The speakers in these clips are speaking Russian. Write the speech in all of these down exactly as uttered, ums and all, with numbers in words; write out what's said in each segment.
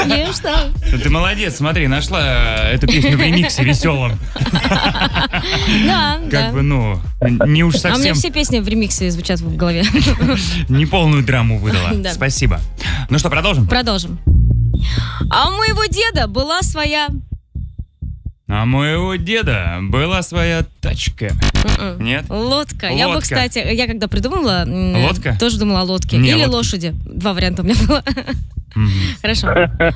Конечно. Ты молодец, смотри, нашла эту песню в ремиксе веселом. Да, Как да. бы, ну, не уж А у меня совсем все песни в ремиксе звучат в голове. неполную драму выдала. Да. Спасибо. Ну что, продолжим? Продолжим. А у моего деда была своя... А у моего деда была своя тачка. М-м. Нет? Лодка. Я бы, Лодка. кстати, я когда придумала... м, Лодка? Тоже думала о лодке. Не, Или лодка. лошади. Два варианта у меня было. Мгм. Хорошо.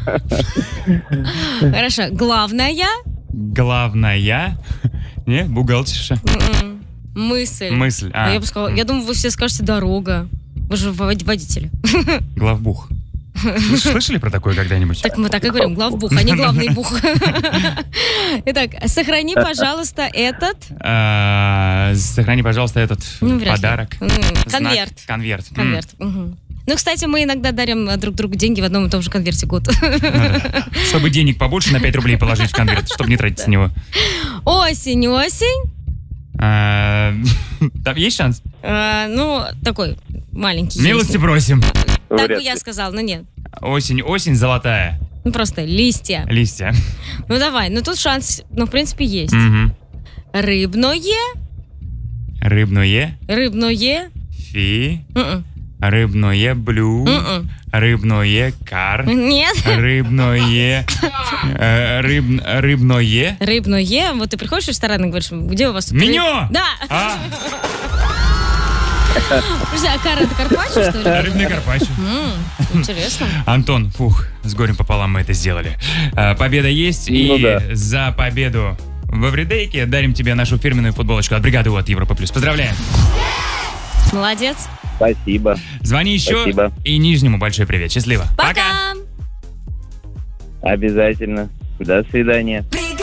Хорошо. Главная... Главная... Не, бухгалтерша. м-м, мысль. Мысль. А, Я бы сказала... Я думаю, вы все скажете дорога. Вы же вод- водители. главбух. Вы слышали про такое когда-нибудь? Так мы так и говорим, главбух, а не главный бух. Итак, сохрани, пожалуйста, этот... А, Сохрани, пожалуйста, этот Ну, вряд ли. подарок. М, Знак. Конверт. Конверт. М. Конверт. Мгм. Ну, кстати, мы иногда дарим э, друг другу деньги в одном и том же конверте год. Ну да. Чтобы денег побольше на пять рублей положить в конверт, чтобы не тратить с него. Осень, осень. А, Там есть шанс? Э, Ну, такой маленький. Милости есть. просим. Так Вряд бы я ли. сказала, но нет. Осень, осень золотая. Ну, просто листья. Листья. Ну, давай. Ну, тут шанс, ну, в принципе, есть. Мгм. Рыбное. Рыбное. Рыбное. Фи. М-м. Рыбное блю. М-м. Рыбное кар. Нет. Рыбное. э, рыб- Рыбное. Рыбное. Вот ты приходишь в ресторан и говоришь, где у вас тут Меню! рыб- Да. А, Подожди, а кар это карпаччо, что ли? рыбный карпаччо. М, Интересно. Антон, фух, с горем пополам мы это сделали. А, Победа есть, и Ну да. за победу в эвридейке дарим тебе нашу фирменную футболочку от бригады от Европа Плюс. Поздравляем! Молодец. Спасибо. Звони еще, Спасибо. и Нижнему большой привет. Счастливо. Пока. Обязательно. До свидания.